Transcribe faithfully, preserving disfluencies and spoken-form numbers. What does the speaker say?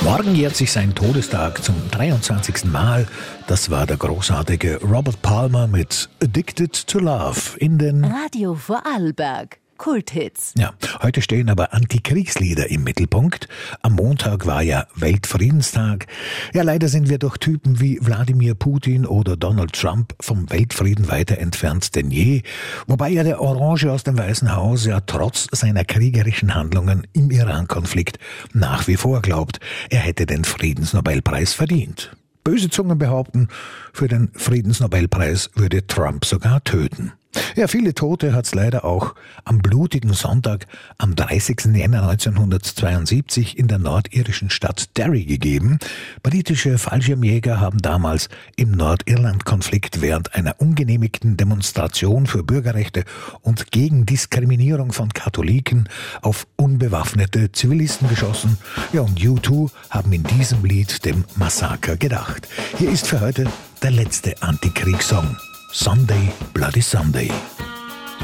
Morgen jährt sich sein Todestag zum dreiundzwanzigsten Mal. Das war der großartige Robert Palmer mit Addicted to Love in den Radio Vorarlberg. Kulthits. Ja, heute stehen aber Antikriegslieder im Mittelpunkt. Am Montag war ja Weltfriedenstag. Ja, leider sind wir durch Typen wie Wladimir Putin oder Donald Trump vom Weltfrieden weiter entfernt denn je. Wobei ja der Orange aus dem Weißen Haus ja trotz seiner kriegerischen Handlungen im Iran-Konflikt nach wie vor glaubt, er hätte den Friedensnobelpreis verdient. Böse Zungen behaupten, für den Friedensnobelpreis würde Trump sogar töten. Ja, viele Tote hat's leider auch am blutigen Sonntag, am dreißigsten Jänner neunzehnhundertzweiundsiebzig in der nordirischen Stadt Derry gegeben. Britische Fallschirmjäger haben damals im Nordirland-Konflikt während einer ungenehmigten Demonstration für Bürgerrechte und gegen Diskriminierung von Katholiken auf unbewaffnete Zivilisten geschossen. Ja, und U zwei haben in diesem Lied dem Massaker gedacht. Hier ist für heute der letzte Antikriegssong. Sunday, Bloody Sunday.